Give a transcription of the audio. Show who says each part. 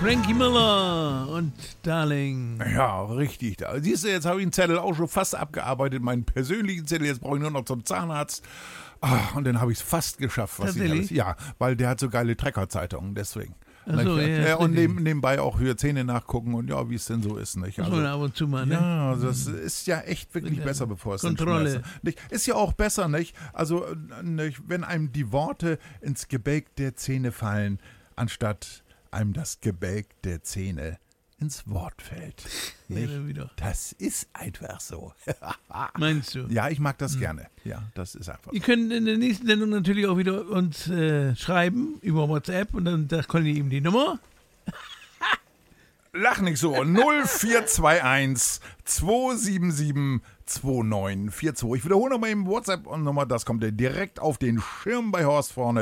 Speaker 1: Frankie Miller und Darling.
Speaker 2: Ja, richtig. Siehst du, jetzt habe ich den Zettel auch schon fast abgearbeitet, meinen persönlichen Zettel. Jetzt brauche ich nur noch zum Zahnarzt. Und dann habe ich es fast geschafft. Ja, weil der hat so geile Trecker-Zeitungen, deswegen.
Speaker 1: Ach so, ja,
Speaker 2: und nebenbei auch für Zähne nachgucken und ja, wie es denn so ist. Nicht?
Speaker 1: Also, ab und zu mal, ne?
Speaker 2: Ja, das ist ja echt wirklich besser, bevor es
Speaker 1: Kontrolle.
Speaker 2: Nicht? Ist ja auch besser, nicht? Also, nicht, wenn einem die Worte ins Gebälk der Zähne fallen, anstatt einem das Gebälk der Zähne ins Wort fällt. Nicht?
Speaker 1: Ja,
Speaker 2: das ist einfach so.
Speaker 1: Meinst du?
Speaker 2: Ja, ich mag das gerne. Ja, das ist einfach so.
Speaker 1: Ihr könnt in der nächsten Sendung natürlich auch wieder uns schreiben über WhatsApp und dann da könnt ihr ihm die Nummer.
Speaker 2: Lach nicht so. 0421 277 2942. Ich wiederhole nochmal eben WhatsApp-Nummer. Das kommt direkt auf den Schirm bei Horst vorne.